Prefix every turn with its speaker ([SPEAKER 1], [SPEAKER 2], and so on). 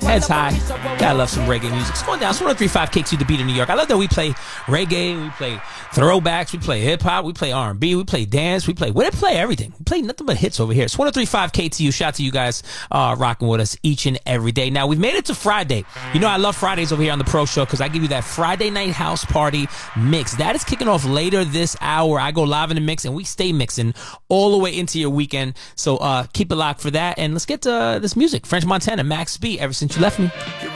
[SPEAKER 1] Heads high. Gotta love some reggae music. It's going down. It's 103.5 KQ The Beat in New York. I love that we play reggae, we play throwbacks, we play hip hop, we play R&B, we play dance, we play everything. We play nothing but hits over here. It's 103.5 KTU. Shout out to you guys rocking with us each and every day. Now we've made it to Friday. You know I love Fridays over here on the Pro Show because I give you that Friday night house party mix. That is kicking off later this hour. I go live in the mix and we stay mixing all the way into your weekend. So keep it locked for that. And let's get to this music. French Montana, Max B, Ever Since You Left Me.